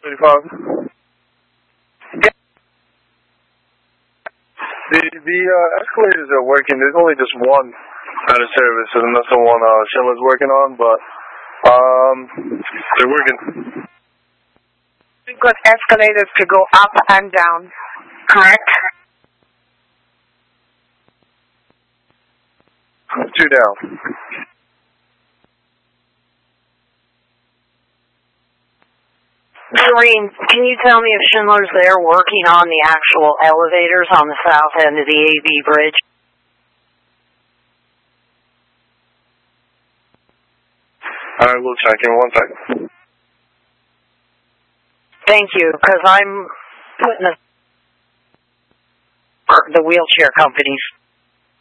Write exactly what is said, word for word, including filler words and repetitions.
thirty-five. The, the uh, escalators are working. There's only just one out of service, and that's the one uh, Schindler's working on, but um, they're working. We've got escalators to go up and down, correct? Two down. Doreen, can you tell me if Schindler's there working on the actual elevators on the south end of the A V bridge? All right, we'll check in one second. Thank you, because I'm putting the, the wheelchair companies